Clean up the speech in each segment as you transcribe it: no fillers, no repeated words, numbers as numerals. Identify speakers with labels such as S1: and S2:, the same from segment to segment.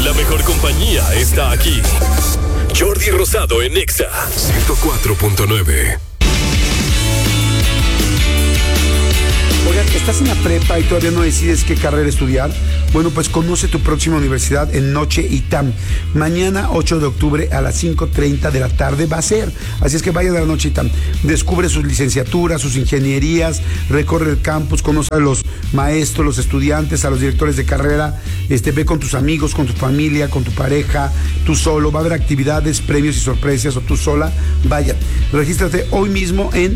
S1: La mejor compañía está aquí. Jordi Rosado en Exa 104.9.
S2: Oigan, ¿estás en la prepa y todavía no decides qué carrera estudiar? Bueno, pues conoce tu próxima universidad en Noche ITAM. Mañana, 8 de octubre, a las 5:30 de la tarde va a ser. Así es que vayan a la Noche ITAM. Descubre sus licenciaturas, sus ingenierías, recorre el campus, conoce a los maestros, los estudiantes, a los directores de carrera. Ve con tus amigos, con tu familia, con tu pareja, tú solo. Va a haber actividades, premios y sorpresas, o tú sola. Vaya, regístrate hoy mismo en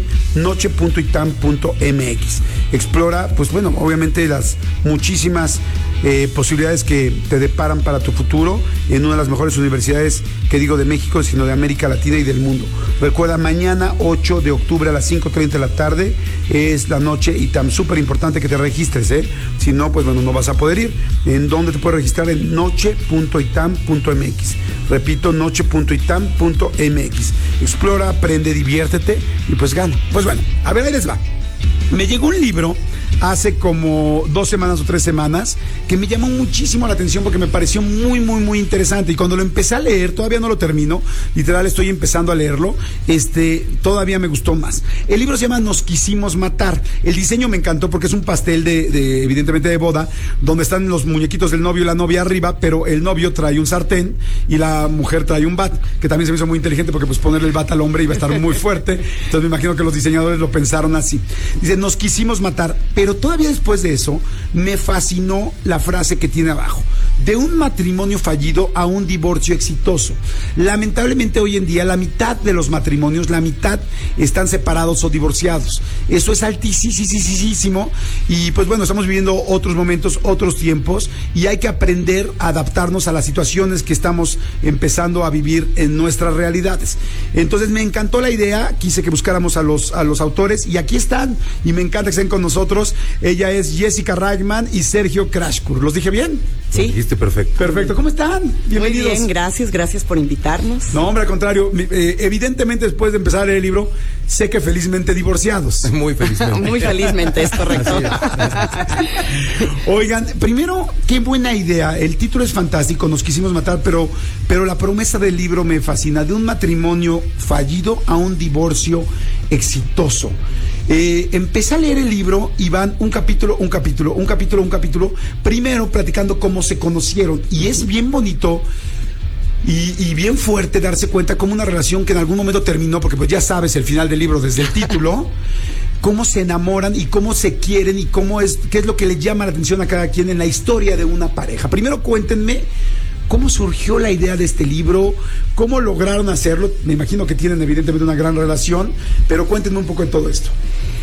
S2: noche.itam.mx. Explora, pues bueno, obviamente las muchísimas posibilidades que te deparan para tu futuro en una de las mejores universidades, que digo de México, sino de América Latina y del mundo. Recuerda, mañana 8 de octubre a las 5:30 de la tarde es la Noche ITAM. Súper importante que te registres, si no, pues bueno, no vas a poder ir. ¿En dónde te puedes registrar? En noche.itam.mx. Repito, noche.itam.mx. Explora, aprende, diviértete y pues gana. Pues bueno, a ver, ahí les va. Me llegó un libro hace como 2 semanas o 3 semanas que me llamó muchísimo la atención porque me pareció muy, muy, muy interesante. Y cuando lo empecé a leer, todavía no lo termino, literal estoy empezando a leerlo, todavía me gustó más. El libro se llama Nos quisimos matar. El diseño me encantó porque es un pastel de evidentemente de boda, donde están los muñequitos del novio y la novia arriba, pero el novio trae un sartén y la mujer trae un bat, que también se me hizo muy inteligente porque pues ponerle el bat al hombre iba a estar muy fuerte. Entonces me imagino que los diseñadores lo pensaron así. Dice, nos quisimos matar, pero todavía después de eso me fascinó la frase que tiene abajo: de un matrimonio fallido a un divorcio exitoso. Lamentablemente hoy en día la mitad de los matrimonios, la mitad están separados o divorciados. Eso es altísimo y pues bueno, estamos viviendo otros momentos, otros tiempos, y hay que aprender a adaptarnos a las situaciones que estamos empezando a vivir en nuestras realidades. Entonces me encantó la idea, quise que buscáramos a los autores y aquí están, y me encanta que estén con nosotros. Ella es Jessica Reichman y Sergio Crashkur. ¿Los dije bien?
S3: Sí.
S4: Lo dijiste perfecto.
S2: Perfecto, ¿cómo están? Bienvenidos.
S3: Muy bien, gracias por invitarnos.
S2: No, hombre, al contrario, evidentemente después de empezar a leer el libro, sé que felizmente divorciados.
S4: Muy felizmente.
S3: Muy felizmente, es correcto.
S2: Oigan, primero, qué buena idea. El título es fantástico, Nos quisimos matar, pero la promesa del libro me fascina. De un matrimonio fallido a un divorcio exitoso. Empecé a leer el libro y van un capítulo, primero platicando cómo se conocieron, y es bien bonito y bien fuerte darse cuenta cómo una relación que en algún momento terminó, porque pues ya sabes el final del libro desde el título, cómo se enamoran y cómo se quieren y qué es lo que le llama la atención a cada quien en la historia de una pareja. Primero cuéntenme cómo surgió la idea de este libro, cómo lograron hacerlo. Me imagino que tienen evidentemente una gran relación, pero cuéntenme un poco de todo esto.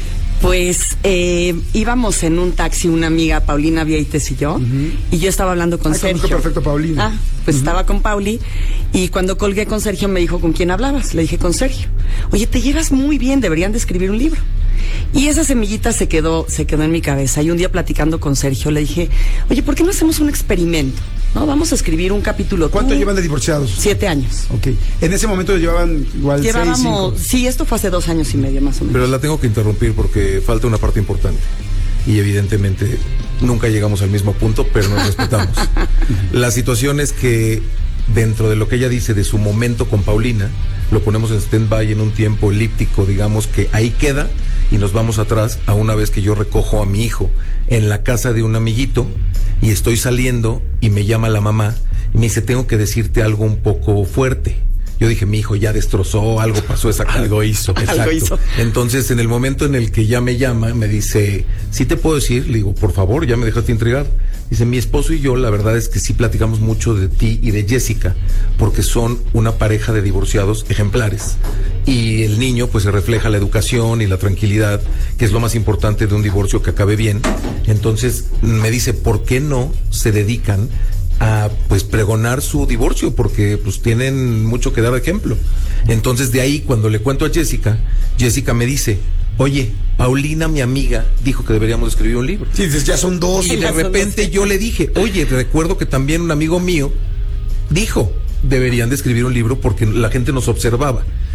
S3: Pues íbamos en un taxi, una amiga, Paulina Vieites y yo, y yo estaba hablando con Sergio.
S2: Conozco perfecto a Paulina.
S3: Pues estaba con Pauli, y cuando colgué con Sergio me dijo, ¿con quién hablabas? Le dije, con Sergio. Oye, te llevas muy bien, deberían de escribir un libro. Y esa semillita se quedó en mi cabeza, y un día platicando con Sergio le dije, oye, ¿por qué no hacemos un experimento? No, vamos a escribir un capítulo.
S2: ¿Cuánto llevan de divorciados?
S3: 7 años.
S2: Ok. En ese momento llevaban igual 6, 5.
S3: Sí, esto fue hace 2 años y medio más o menos.
S4: Pero la tengo que interrumpir porque falta una parte importante. Y evidentemente nunca llegamos al mismo punto, pero nos respetamos. La situación es que dentro de lo que ella dice de su momento con Paulina, lo ponemos en stand-by en un tiempo elíptico, digamos que ahí queda, y nos vamos atrás a una vez que yo recojo a mi hijo en la casa de un amiguito y estoy saliendo y me llama la mamá y me dice, tengo que decirte algo un poco fuerte. Yo dije, mi hijo ya destrozó, algo pasó, algo hizo. Exacto.
S3: Algo hizo.
S4: Entonces, en el momento en el que ya me llama, me dice, ¿sí te puedo decir? Le digo, por favor, ya me dejaste intrigado. Dice, mi esposo y yo, la verdad es que sí platicamos mucho de ti y de Jessica, porque son una pareja de divorciados ejemplares. Y el niño, pues, se refleja la educación y la tranquilidad, que es lo más importante de un divorcio, que acabe bien. Entonces, me dice, ¿por qué no se dedican a pues pregonar su divorcio? Porque pues tienen mucho que dar de ejemplo. Entonces de ahí, cuando le cuento a Jessica me dice, oye, Paulina, mi amiga, dijo que deberíamos escribir un libro.
S2: Sí, ya son 2.
S4: Y de repente yo le dije, oye, recuerdo que también un amigo mío dijo, deberían de escribir un libro porque la gente nos observaba.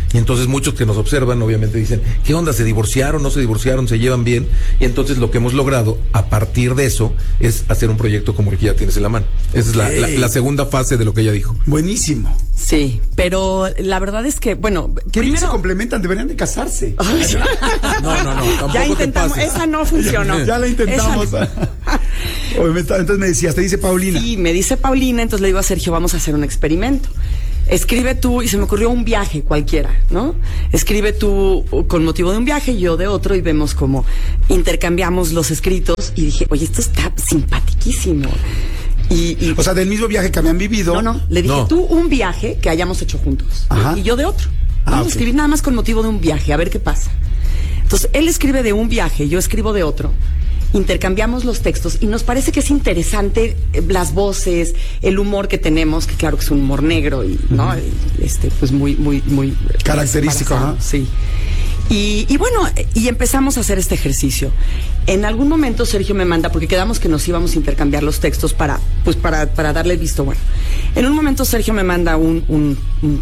S4: Y entonces muchos que nos observan obviamente dicen, ¿qué onda? ¿Se divorciaron? ¿No se divorciaron? ¿Se llevan bien? Y entonces lo que hemos logrado a partir de eso es hacer un proyecto como el que ya tienes en la mano. Esa es la segunda fase de lo que ella dijo.
S2: Buenísimo.
S3: Sí, pero la verdad es que, bueno,
S2: ¿Qué primero se complementan? Deberían de casarse.
S4: No, tampoco
S3: ya intentamos,
S4: te pases.
S3: esa no funcionó.
S2: Ya la intentamos. Entonces me decías, te dice Paulina.
S3: Sí, me dice Paulina, entonces le digo a Sergio, vamos a hacer un experimento. Escribe tú, y se me ocurrió un viaje cualquiera, ¿no? Escribe tú con motivo de un viaje, yo de otro, y vemos cómo intercambiamos los escritos, y dije, oye, esto está simpaticísimo.
S2: O sea, del mismo viaje que habían vivido.
S3: No, le dije, tú un viaje que hayamos hecho juntos.
S2: Ajá.
S3: Y yo de otro. Vamos a escribir nada más con motivo de un viaje, a ver qué pasa. Entonces, él escribe de un viaje, yo escribo de otro. Intercambiamos los textos y nos parece que es interesante las voces, el humor que tenemos, que claro que es un humor negro y, ¿no? Pues muy
S2: característico, ¿no?
S3: Sí. Y bueno, y empezamos a hacer este ejercicio. En algún momento Sergio me manda, porque quedamos que nos íbamos a intercambiar los textos para darle el visto bueno. En un momento Sergio me manda un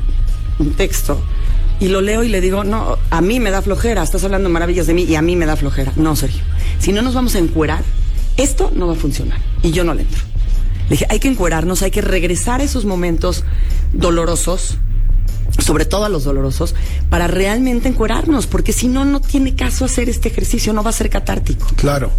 S3: texto y lo leo y le digo, no, a mí me da flojera, estás hablando maravillas de mí y a mí me da flojera. No, Sergio, si no nos vamos a encuerar, esto no va a funcionar. Y yo no le entro. Le dije, hay que encuerarnos, hay que regresar a esos momentos dolorosos, sobre todo a los dolorosos, para realmente encuerarnos, porque si no, no tiene caso hacer este ejercicio, no va a ser catártico.
S2: Claro.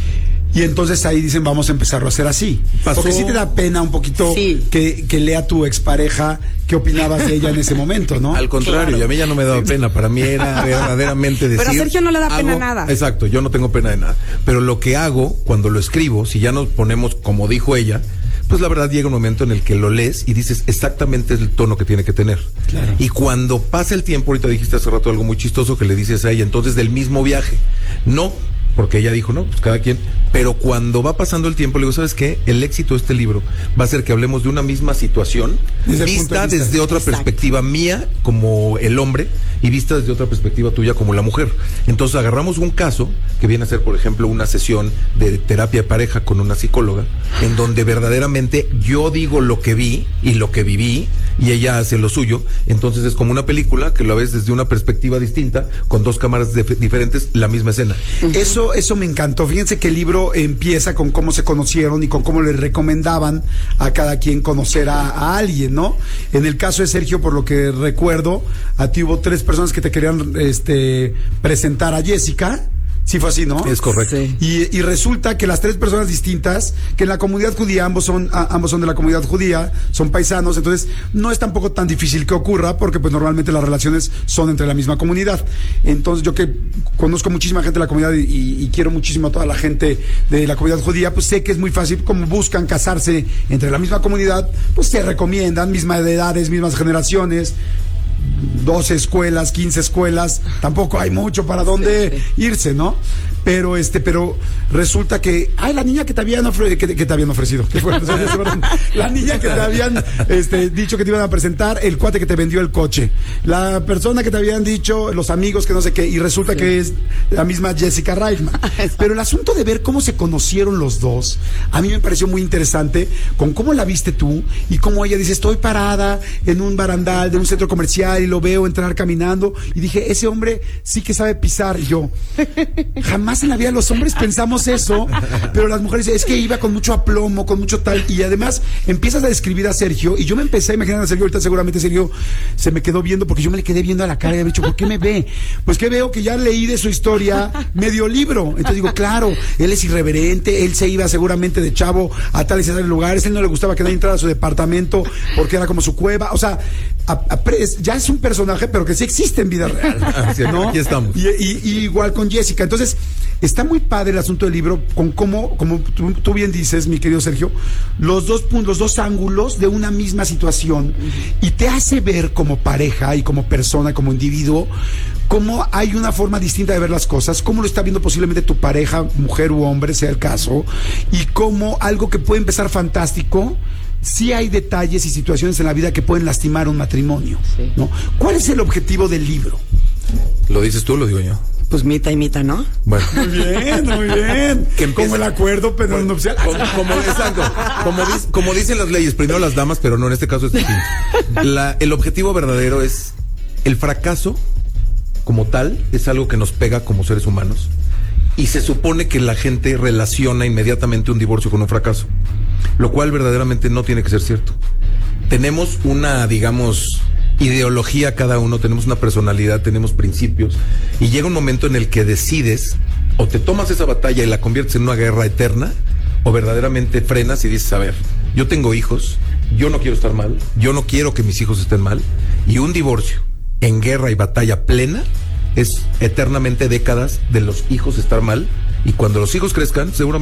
S2: Y entonces ahí dicen, vamos a empezarlo a hacer así. Porque sí te da pena un poquito que lea tu expareja qué opinabas de ella en ese momento, ¿no?
S4: Al contrario, claro. Y a mí ya no me daba pena. Para mí era verdaderamente decir...
S3: Pero a Sergio no le da pena nada.
S4: Exacto, yo no tengo pena de nada. Pero lo que hago cuando lo escribo, si ya nos ponemos como dijo ella, pues la verdad llega un momento en el que lo lees y dices exactamente el tono que tiene que tener.
S2: Claro.
S4: Y cuando pasa el tiempo, ahorita dijiste hace rato algo muy chistoso que le dices a ella, entonces del mismo viaje. No, porque ella dijo, no, pues cada quien. Pero cuando va pasando el tiempo, le digo, ¿sabes qué? El éxito de este libro va a ser que hablemos de una misma situación, vista desde otra perspectiva mía como el hombre y vista desde otra perspectiva tuya como la mujer. Entonces agarramos un caso que viene a ser, por ejemplo, una sesión de terapia de pareja con una psicóloga, en donde verdaderamente yo digo lo que vi y lo que viví y ella hace lo suyo. Entonces es como una película que lo ves desde una perspectiva distinta, con dos cámaras diferentes, la misma escena.
S2: Eso me encantó. Fíjense que el libro empieza con cómo se conocieron y con cómo le recomendaban a cada quien conocer a alguien, ¿no? En el caso de Sergio, por lo que recuerdo, a ti hubo 3 personas que te querían presentar a Jessica. Sí fue así, ¿no?
S4: Es correcto.
S3: Sí.
S2: Y resulta que las 3 personas distintas, que en la comunidad judía, ambos son de la comunidad judía, son paisanos, entonces no es tampoco tan difícil que ocurra, porque pues normalmente las relaciones son entre la misma comunidad. Entonces yo que conozco muchísima gente de la comunidad y quiero muchísimo a toda la gente de la comunidad judía, pues sé que es muy fácil, como buscan casarse entre la misma comunidad, pues se recomiendan, mismas edades, mismas generaciones, 12 escuelas, 15 escuelas, tampoco hay mucho para dónde irse, ¿no? Pero resulta que, la niña que te habían ofrecido, ¿qué fue? La niña que te habían dicho que te iban a presentar, el cuate que te vendió el coche, la persona que te habían dicho, los amigos que no sé qué, y resulta que es la misma Jessica Reitman. Pero el asunto de ver cómo se conocieron los dos, a mí me pareció muy interesante, con cómo la viste tú, y cómo ella dice, estoy parada en un barandal de un centro comercial, y lo veo entrar caminando, y dije, ese hombre sí que sabe pisar. Y yo, jamás en la vida los hombres pensamos eso, pero las mujeres, es que iba con mucho aplomo, con mucho tal, y además empiezas a describir a Sergio, y yo me empecé a imaginar a Sergio, ahorita seguramente Sergio se me quedó viendo, porque yo me le quedé viendo a la cara y había dicho, ¿por qué me ve? Pues que veo que ya leí de su historia medio libro, entonces digo, claro, él es irreverente, él se iba seguramente de chavo a tales y tales lugares, él no le gustaba que nadie entrara a su departamento, porque era como su cueva, o sea, ya es un personaje, pero que sí existe en vida real, ¿no?
S4: Aquí estamos.
S2: Y igual con Jessica. Entonces, está muy padre el asunto del libro, con cómo, como tú bien dices, mi querido Sergio, los dos ángulos de una misma situación, y te hace ver como pareja y como persona, como individuo, cómo hay una forma distinta de ver las cosas, cómo lo está viendo posiblemente tu pareja, mujer u hombre, sea el caso, y cómo algo que puede empezar fantástico, sí hay detalles y situaciones en la vida que pueden lastimar un matrimonio, ¿no? ¿Cuál es el objetivo del libro?
S4: ¿Lo dices tú o lo digo yo?
S3: Pues mitad y mitad, ¿no?
S4: Bueno.
S2: Muy bien. Como el acuerdo prenupcial.
S4: Como dicen las leyes, primero las damas, pero no, en este caso es distinto. El objetivo verdadero es el fracaso como tal es algo que nos pega como seres humanos y se supone que la gente relaciona inmediatamente un divorcio con un fracaso, lo cual verdaderamente no tiene que ser cierto. Tenemos una, digamos, ideología cada uno, tenemos una personalidad, tenemos principios y llega un momento en el que decides o te tomas esa batalla y la conviertes en una guerra eterna o verdaderamente frenas y dices, a ver, yo tengo hijos, yo no quiero estar mal, yo no quiero que mis hijos estén mal, y un divorcio en guerra y batalla plena es eternamente décadas de los hijos estar mal, y cuando los hijos crezcan seguramente